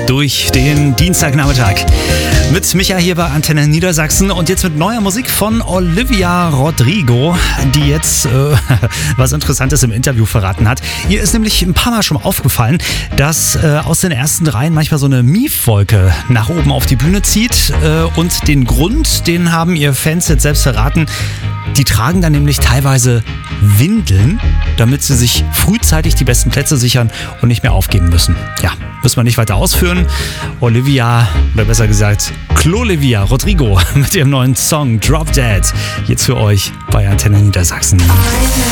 durch den Dienstagnachmittag. Mit Micha hier bei Antenne Niedersachsen und jetzt mit neuer Musik von Olivia Rodrigo, die jetzt was Interessantes im Interview verraten hat. Ihr ist nämlich ein paar Mal schon aufgefallen, dass aus den ersten Reihen manchmal so eine Miefwolke nach oben auf die Bühne zieht und den Grund, den haben ihr Fans jetzt selbst verraten. Die tragen dann nämlich teilweise Windeln, damit sie sich frühzeitig die besten Plätze sichern und nicht mehr aufgeben müssen. Ja, müssen wir nicht weiter ausführen. Olivia, oder besser gesagt Olivia Rodrigo mit ihrem neuen Song Drop Dead. Jetzt für euch bei Antenne Niedersachsen.